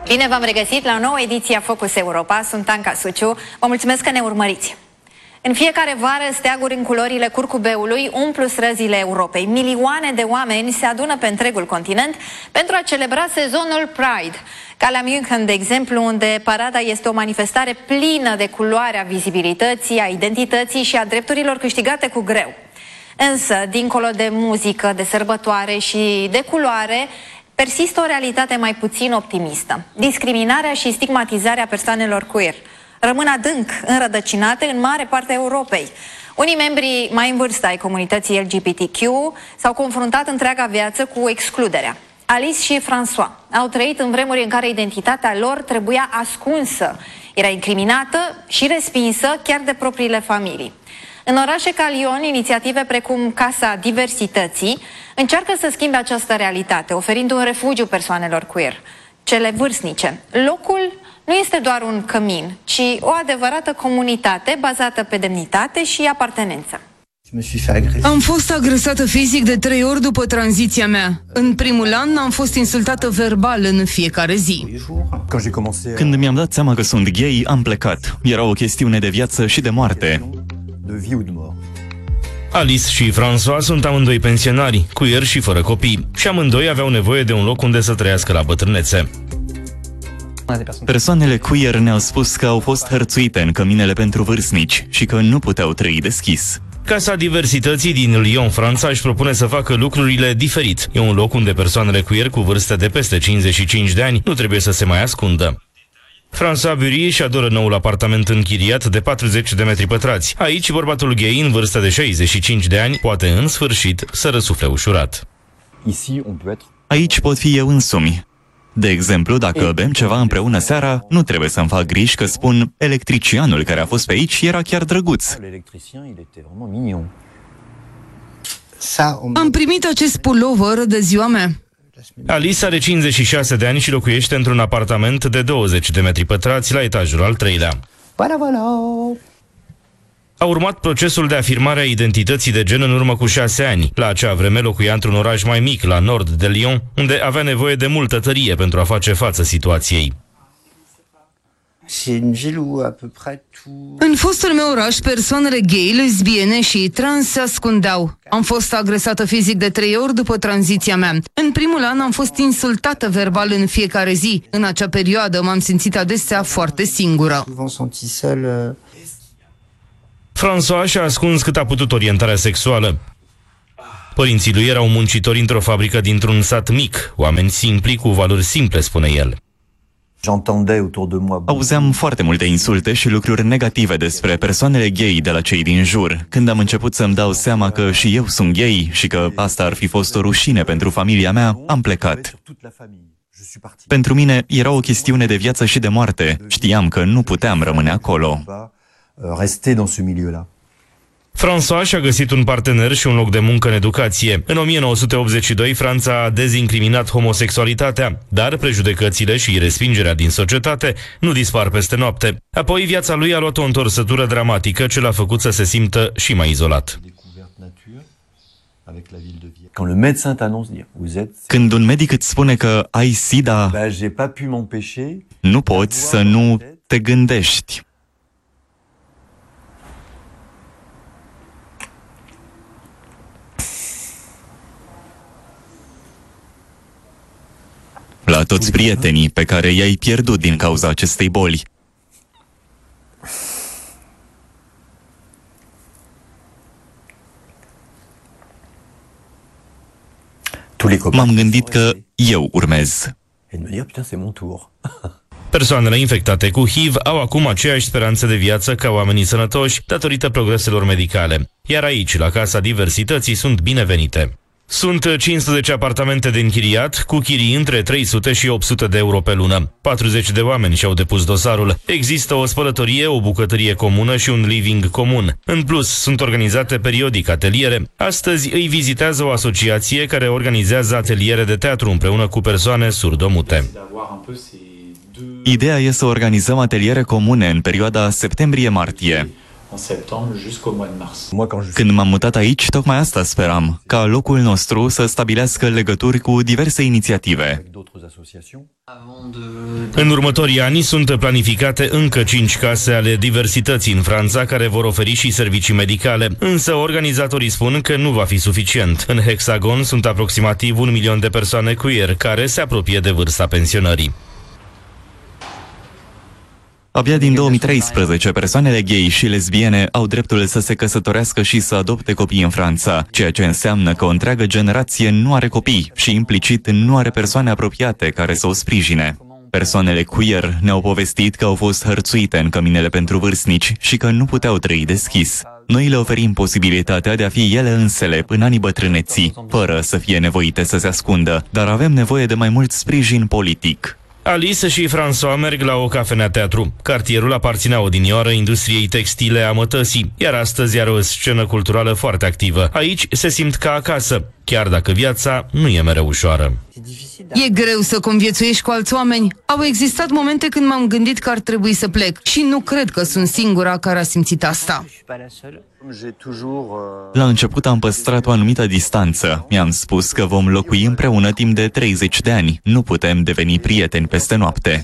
Bine v-am regăsit la o nouă ediție a Focus Europa. Sunt Anca Suciu. Vă mulțumesc că ne urmăriți. În fiecare vară, steaguri în culorile curcubeului umplu străzile Europei. Milioane de oameni se adună pe întregul continent pentru a celebra sezonul Pride. Ca la München, de exemplu, unde parada este o manifestare plină de culoarea vizibilității, a identității și a drepturilor câștigate cu greu. Însă, dincolo de muzică, de sărbătoare și de culoare, persistă o realitate mai puțin optimistă. Discriminarea și stigmatizarea persoanelor queer rămân adânc înrădăcinate în mare parte a Europei. Unii membri mai în vârstă ai comunității LGBTQ s-au confruntat întreaga viață cu excluderea. Alice și François au trăit în vremuri în care identitatea lor trebuia ascunsă, era incriminată și respinsă chiar de propriile familii. În orașe ca Lyon, inițiative precum Casa Diversității încearcă să schimbe această realitate, oferind un refugiu persoanelor queer, cele vârstnice. Locul nu este doar un cămin, ci o adevărată comunitate bazată pe demnitate și apartenență. Am fost agresată fizic de 3 ori după tranziția mea. În primul an am fost insultată verbal în fiecare zi. Când mi-am dat seama că sunt gay, am plecat. Era o chestiune de viață și de moarte. Alice și François sunt amândoi pensionari, queer și fără copii, și amândoi aveau nevoie de un loc unde să trăiască la bătrânețe. Persoanele queer ne-au spus că au fost hărțuite în căminele pentru vârstnici și că nu puteau trăi deschis. Casa Diversității din Lyon, Franța, își propune să facă lucrurile diferit. E un loc unde persoanele queer cu vârste de peste 55 de ani nu trebuie să se mai ascundă. François Bury își adoră noul apartament închiriat de 40 de metri pătrați. Aici, bărbatul gay, în vârstă de 65 de ani, poate în sfârșit să răsufle ușurat. Aici pot fi eu însumi. De exemplu, dacă bem ceva împreună seara, nu trebuie să-mi fac griji că spun electricianul care a fost pe aici era chiar drăguț. Am primit acest pulover de ziua mea. Alice are 56 de ani și locuiește într-un apartament de 20 de metri pătrați la etajul al 3-lea. A urmat procesul de afirmare a identității de gen în urmă cu 6 ani. La acea vreme locuia într-un oraș mai mic, la nord de Lyon, unde avea nevoie de multă tărie pentru a face față situației. În fostul meu oraș, persoanele gay, lesbiene și trans se ascundeau. Am fost agresată fizic de 3 ori după tranziția mea. În primul an am fost insultată verbal în fiecare zi. În acea perioadă m-am simțit adesea foarte singură. François și-a ascuns cât a putut orientarea sexuală. Părinții lui erau muncitori într-o fabrică dintr-un sat mic, oameni simpli cu valori simple, spune el. Auzeam foarte multe insulte și lucruri negative despre persoanele gay de la cei din jur. Când am început să-mi dau seama că și eu sunt gay și că asta ar fi fost o rușine pentru familia mea, am plecat. Pentru mine era o chestiune de viață și de moarte. Știam că nu puteam rămâne acolo. François și-a găsit un partener și un loc de muncă în educație. În 1982, Franța a dezincriminat homosexualitatea, dar prejudecățile și respingerea din societate nu dispar peste noapte. Apoi viața lui a luat o întorsătură dramatică ce l-a făcut să se simtă și mai izolat. Când un medic îți spune că ai SIDA, nu poți să nu te gândești. La toți prietenii pe care i-ai pierdut din cauza acestei boli. M-am gândit că eu urmez. Persoanele infectate cu HIV au acum aceeași speranță de viață ca oamenii sănătoși datorită progreselor medicale. Iar aici, la Casa Diversității, sunt binevenite. Sunt 15 apartamente de închiriat, cu chirii între 300 și 800 de euro pe lună. 40 de oameni și-au depus dosarul. Există o spălătorie, o bucătărie comună și un living comun. În plus, sunt organizate periodic ateliere. Astăzi îi vizitează o asociație care organizează ateliere de teatru împreună cu persoane surdomute. Ideea e să organizăm ateliere comune în perioada septembrie-martie. Când m-am mutat aici, tocmai asta speram, ca locul nostru să stabilească legături cu diverse inițiative. În următorii ani sunt planificate încă 5 case ale diversității în Franța care vor oferi și servicii medicale, însă organizatorii spun că nu va fi suficient. În Hexagon sunt aproximativ 1 milion de persoane queer care se apropie de vârsta pensionării. Abia din 2013, persoanele gay și lesbiene au dreptul să se căsătorească și să adopte copii în Franța, ceea ce înseamnă că o întreagă generație nu are copii și implicit nu are persoane apropiate care să o sprijine. Persoanele queer ne-au povestit că au fost hărțuite în căminele pentru vârstnici și că nu puteau trăi deschis. Noi le oferim posibilitatea de a fi ele însele în anii bătrâneții, fără să fie nevoite să se ascundă, dar avem nevoie de mai mult sprijin politic. Alice și François merg la o cafenea-teatru. Cartierul aparținea odinioară industriei textile a Mătăsii, iar astăzi are o scenă culturală foarte activă. Aici se simt ca acasă, chiar dacă viața nu e mereu ușoară. E greu să conviețuiești cu alți oameni. Au existat momente când m-am gândit că ar trebui să plec și nu cred că sunt singura care a simțit asta. La început am păstrat o anumită distanță. Mi-am spus că vom locui împreună timp de 30 de ani. Nu putem deveni prieteni peste noapte.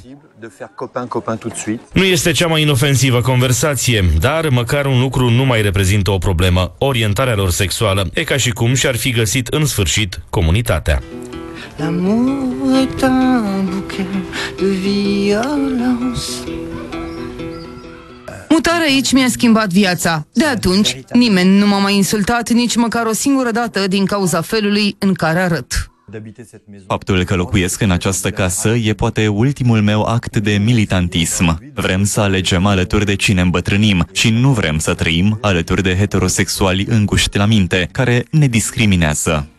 Nu este cea mai inofensivă conversație, dar măcar un lucru nu mai reprezintă o problemă, orientarea lor sexuală. E ca și cum și-ar fi găsit în sfârșit comunitatea. L'amour est un bouquet de violence. Mutarea aici mi-a schimbat viața. De atunci, nimeni nu m-a mai insultat nici măcar o singură dată din cauza felului în care arăt. Faptul că locuiesc în această casă e poate ultimul meu act de militantism. Vrem să alegem alături de cine îmbătrânim și nu vrem să trăim alături de heterosexuali înguști la minte, care ne discriminează.